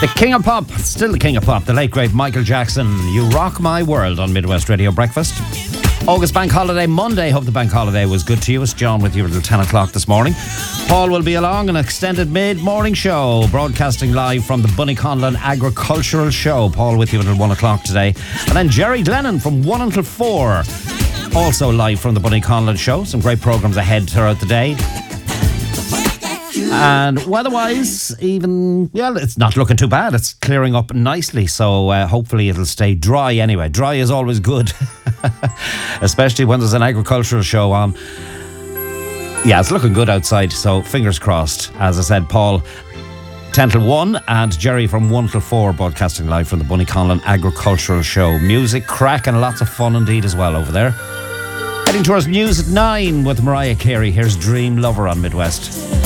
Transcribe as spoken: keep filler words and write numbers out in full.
The King of Pop, still the King of Pop, the late great Michael Jackson. You rock my world on Midwest Radio Breakfast. August Bank Holiday Monday. Hope the bank holiday was good to you. It's John with you until ten o'clock this morning. Paul will be along, an extended mid-morning show, broadcasting live from the Bunnyconlon Agricultural Show. Paul with you until one o'clock today. And then Jerry Glennon from one until four. Also live from the Bunnyconlon Show. Some great programmes ahead throughout the day. And weather-wise, even, well, it's not looking too bad. It's clearing up nicely, so uh, hopefully it'll stay dry anyway. Dry is always good, especially when there's an agricultural show on. Yeah, it's looking good outside, so fingers crossed. As I said, Paul, ten till one, and Jerry from one till four, broadcasting live from the Bunnyconlon Agricultural Show. Music, crack, and lots of fun indeed as well over there. Heading towards news at nine with Mariah Carey. Here's Dream Lover on Midwest.